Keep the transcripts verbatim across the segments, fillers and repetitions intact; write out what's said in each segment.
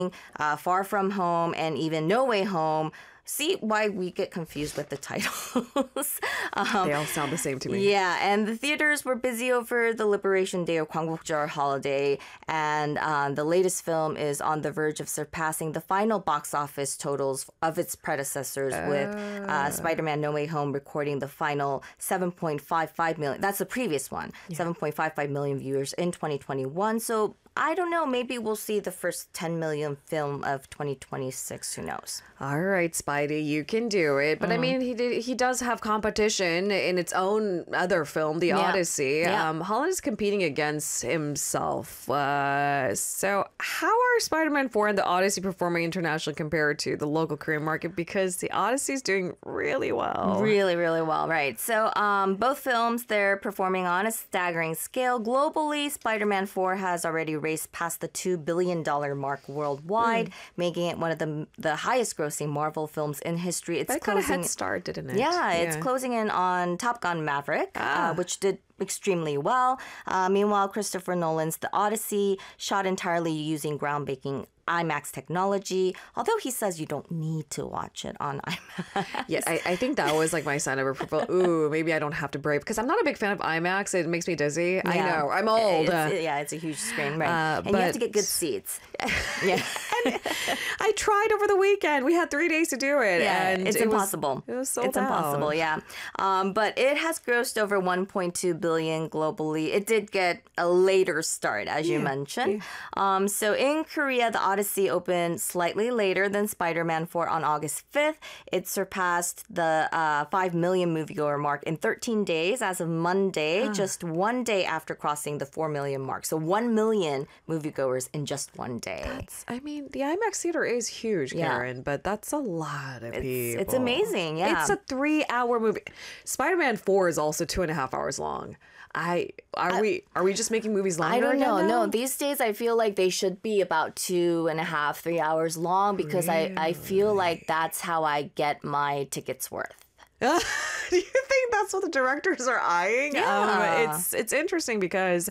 uh, Far From Home, and even No Way Home. See why we get confused with the titles. um, they all sound the same to me. Yeah, and the theaters were busy over the Liberation Day or Gwanggukkjeol holiday, and um, the latest film is on the verge of surpassing the final box office totals of its predecessors, uh. with uh, Spider-Man No Way Home recording the final seven point five five million. That's the previous one, yeah. seven point five five million viewers in twenty twenty-one. So I don't know. Maybe we'll see the first ten million film of twenty twenty-six. Who knows? All right, Spidey, you can do it. But mm. I mean, he did, he does have competition in its own other film, The yeah. Odyssey. Yeah. Um, Holland is competing against himself. Uh, so how are Spider-Man four and The Odyssey performing internationally compared to the local Korean market? Because The Odyssey is doing really well. Really, really well, right. So um, both films, they're performing on a staggering scale. Globally, Spider-Man four has already raced past the two billion dollars mark worldwide, mm. making it one of the the highest grossing Marvel films in history. It's but it closing, got a head start, didn't it? Yeah, yeah. It's closing in on Top Gun Maverick, ah. uh, which did extremely well. Uh, meanwhile, Christopher Nolan's The Odyssey, shot entirely using groundbreaking IMAX technology, although he says you don't need to watch it on IMAX. Yeah, I, I think that was like my sign of approval. Ooh, maybe I don't have to brave, because I'm not a big fan of IMAX. It makes me dizzy. Yeah. I know, I'm old. It's, yeah, it's a huge screen, right? Uh, and but, you have to get good seats. Yeah. And I tried over the weekend. We had three days to do it. Yeah, and it's it impossible. Was, it was sold It's out. impossible, yeah. Um, but it has grossed over one point two billion globally. It did get a later start, as yeah. you mentioned. Yeah. Um, so in Korea, The Odyssey opened slightly later than Spider-Man four on August fifth. It surpassed the uh, five million moviegoer mark in thirteen days as of Monday, huh. just one day after crossing the four million mark. So one million moviegoers in just one day. That's, I mean, the IMAX theater is huge, Karen, yeah. but that's a lot of it's, people. It's amazing, yeah. It's a three-hour movie. Spider-Man four is also two and a half hours long. I are I, we are we just making movies longer? I don't know. Again now? No, these days I feel like they should be about two and a half, three hours long, because really? I, I feel like that's how I get my tickets worth. Do you think that's what the directors are eyeing? Yeah. Um, it's it's interesting because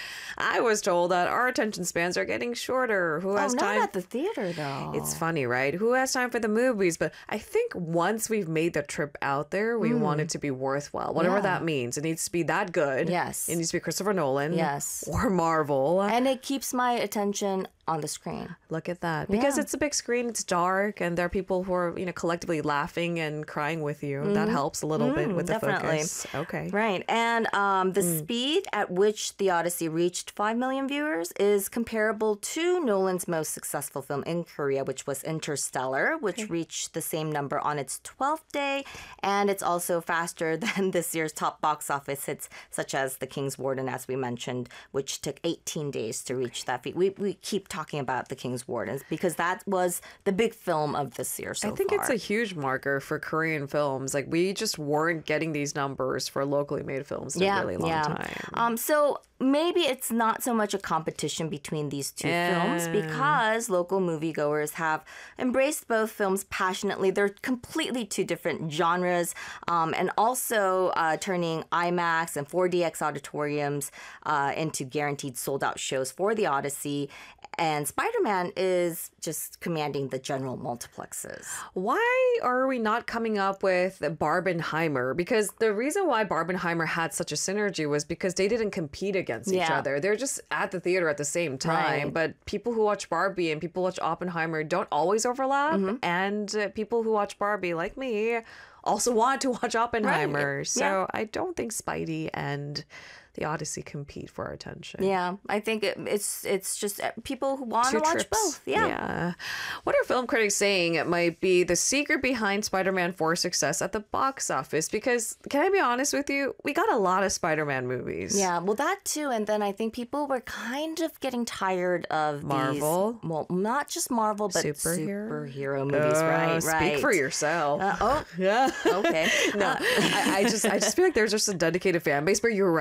I was told that our attention spans are getting shorter. Who has oh, time? Not at the theater, though. It's funny, right? Who has time for the movies? But I think once we've made the trip out there, we mm. want it to be worthwhile. Whatever yeah. that means. It needs to be that good. Yes. It needs to be Christopher Nolan. Yes. Or Marvel. And it keeps my attention on the screen. Look at that. Because yeah. it's a big screen, it's dark, and there are people who are, you know, collectively laughing and crying with you. Mm. That helps a little mm, bit with the definitely. focus. Okay. Right. And um, the mm. speed at which The Odyssey reached five million viewers is comparable to Nolan's most successful film in Korea, which was Interstellar, which okay. reached the same number on its twelfth day. And it's also faster than this year's top box office hits, such as The King's Warden, as we mentioned, which took eighteen days to reach that feat. We, we keep talking about The King's Wardens because that was the big film of this year so far. I think far. It's a huge marker for Korean films. Like, we just weren't getting these numbers for locally made films in yeah, a really long yeah. time. Um, so maybe it's not so much a competition between these two yeah. films because local moviegoers have embraced both films passionately. They're completely two different genres, um, and also uh, turning IMAX and four D X auditoriums uh, into guaranteed sold-out shows for The Odyssey. And Spider-Man is just commanding the general multiplexes. Why are we not coming up with Barbenheimer? Because the reason why Barbenheimer had such a synergy was because they didn't compete against yeah. each other. They're just at the theater at the same time. Right. But people who watch Barbie and people who watch Oppenheimer don't always overlap. Mm-hmm. And uh, people who watch Barbie, like me, also want to watch Oppenheimer. Right. So yeah. I don't think Spidey and The Odyssey compete for our attention. Yeah, I think it, it's it's just people who want to watch both. Yeah. yeah. What are film critics saying it might be the secret behind Spider-Man four's success at the box office? Because, can I be honest with you, we got a lot of Spider-Man movies. Yeah, well, that too. And then I think people were kind of getting tired of Marvel. These, well, not just Marvel, but superhero, superhero movies. Uh, right, speak right. Speak for yourself. Uh, oh, yeah. Okay. no, I, I just I just feel like there's just a dedicated fan base. But you're right.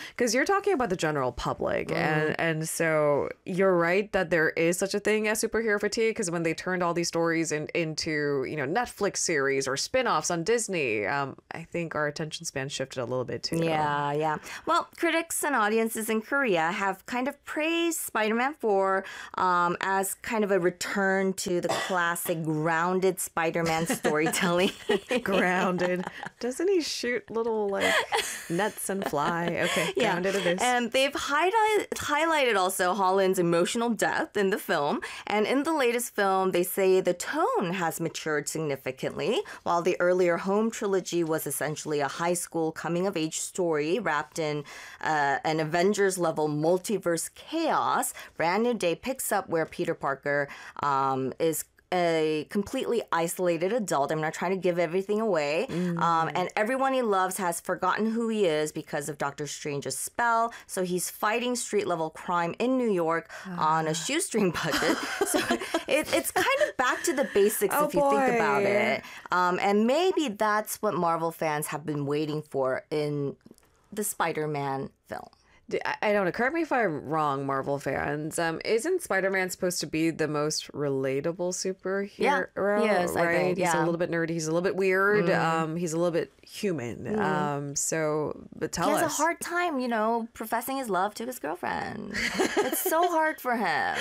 because you're talking about the general public, mm. and and so you're right that there is such a thing as superhero fatigue, because when they turned all these stories in, into you know Netflix series or spin-offs on Disney, um, I think our attention span shifted a little bit too. Yeah, yeah. Well, critics and audiences in Korea have kind of praised Spider-Man four um, as kind of a return to the classic grounded Spider-Man storytelling. Grounded. Doesn't he shoot little like nets and fly? Okay, yeah. Grounded it is. And they've highlight, highlighted also Holland's emotional depth in the film. And in the latest film, they say the tone has matured significantly, while the earlier Home trilogy was essentially a high school coming-of-age story wrapped in uh, an Avengers-level multiverse chaos. Brand New Day picks up where Peter Parker um, is a completely isolated adult. I'm not trying to give everything away. Mm. Um, and everyone he loves has forgotten who he is because of Doctor Strange's spell. So he's fighting street-level crime in New York on a shoestring budget. So it, it's kind of back to the basics oh, if you boy. think about it. Um, and maybe that's what Marvel fans have been waiting for in the Spider-Man film. I don't know. Correct me if I'm wrong, Marvel fans. Um, isn't Spider-Man supposed to be the most relatable superhero? Yeah, yes, right? I think, yeah. He's a little bit nerdy. He's a little bit weird. Mm. Um, he's a little bit human. Mm. Um, so, but tell us. us. He has a hard time, you know, professing his love to his girlfriend. It's so hard for him.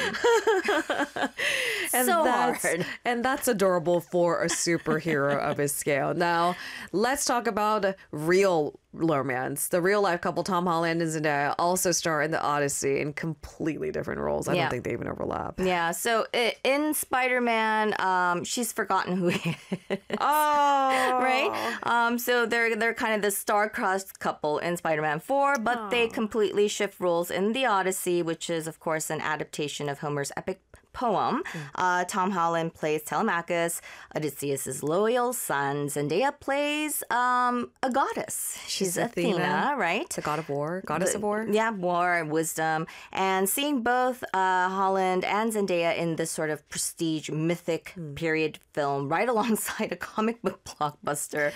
and so that's, hard. And that's adorable for a superhero of his scale. Now, let's talk about real romance. The real life couple Tom Holland and Zendaya also star in The Odyssey in completely different roles. I yeah. don't think they even overlap. Yeah. So in Spider-Man, um, she's forgotten who he is. Oh, right. Um, so they're they're kind of the star-crossed couple in Spider-Man four, but oh. they completely shift roles in The Odyssey, which is of course an adaptation of Homer's epic poem. Mm. Uh, Tom Holland plays Telemachus, Odysseus' loyal son. Zendaya plays um, a goddess. She's, She's Athena, Athena, right? The god of war, goddess the, of war. Yeah, war and wisdom. And seeing both uh, Holland and Zendaya in this sort of prestige, mythic mm. period film right alongside a comic book blockbuster.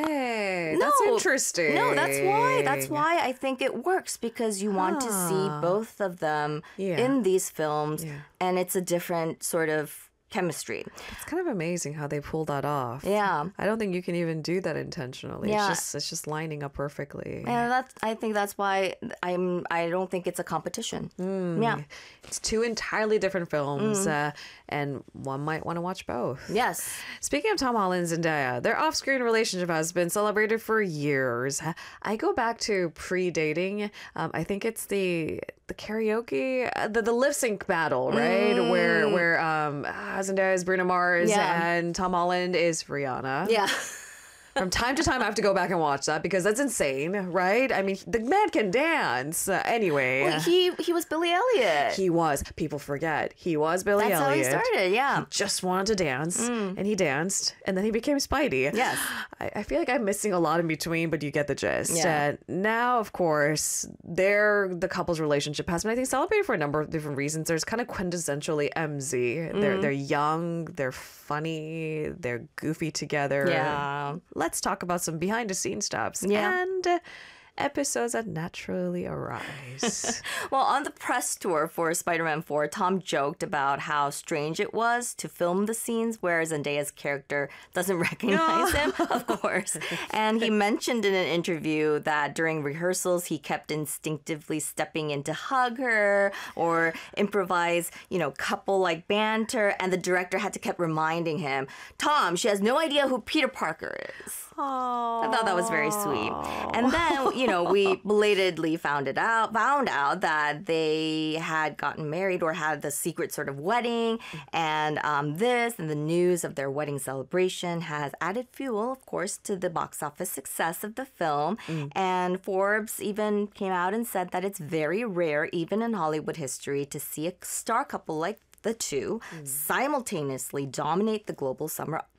Hey, no, that's interesting. No, that's why. That's why I think it works, because you want huh. to see both of them yeah. in these films, yeah. and it's a different sort of chemistry. It's kind of amazing how they pull that off. Yeah. I don't think you can even do that intentionally. Yeah. It's just it's just lining up perfectly. And that's I think that's why I'm I don't think it's a competition. Mm. Yeah. It's two entirely different films, mm. uh, and one might want to watch both. Yes. Speaking of Tom Holland and Zendaya, their off-screen relationship has been celebrated for years. I go back to pre-dating. Um, I think it's the the karaoke, uh, the the lip sync battle, right? Mm. Where where um. Zendaya is Bruno Mars yeah. and Tom Holland is Rihanna. Yeah. From time to time, I have to go back and watch that because that's insane, right? I mean, the man can dance. Uh, anyway. Well, he he was Billy Elliot. He was. People forget. He was Billy that's Elliot. That's how he started, yeah. He just wanted to dance, mm. and he danced, and then he became Spidey. Yes. I, I feel like I'm missing a lot in between, but you get the gist. Yeah. Uh, now, of course, they're, the couple's relationship has been, I think, celebrated for a number of different reasons. There's kind of quintessentially M Z. Mm. They're, they're young, they're funny, they're goofy together. Yeah. Let's talk about some behind the scenes stuffs yeah. and uh, episodes that naturally arise. Well, on the press tour for Spider-Man four, Tom joked about how strange it was to film the scenes where Zendaya's character doesn't recognize him, of course. And he mentioned in an interview that during rehearsals, he kept instinctively stepping in to hug her or improvise, you know, couple-like banter. And the director had to keep reminding him, Tom, she has no idea who Peter Parker is. Aww. I thought that was very sweet. And then, you know, we belatedly found it out, found out that they had gotten married or had the secret sort of wedding. And um, this and the news of their wedding celebration has added fuel, of course, to the box office success of the film. Mm. And Forbes even came out and said that it's very rare, even in Hollywood history, to see a star couple like the two mm. simultaneously dominate the global summer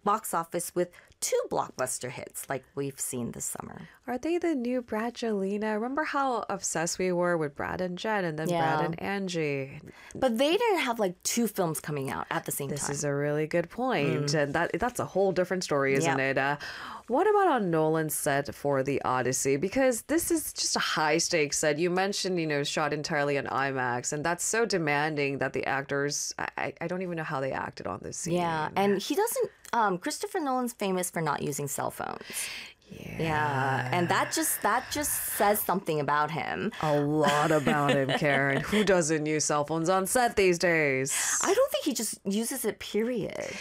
box office with two blockbuster hits like we've seen this summer. Are they the new Bradgelina? Remember how obsessed we were with Brad and Jen and then Yeah. Brad and Angie? But they didn't have like two films coming out at the same This time. is a really good point. And that that's a whole different story, isn't Yep. it? Uh, what about on Nolan's set for The Odyssey? Because this is just a high stakes set. You mentioned, you know, shot entirely in IMAX, and that's so demanding that the actors, I, I- I don't even know how they acted on this scene. Yeah, and he doesn't. Um, Christopher Nolan's famous for not using cell phones. Yeah. Yeah, and that just that just says something about him. A lot about him, Karen. Who doesn't use cell phones on set these days? I don't think he just uses it. Period.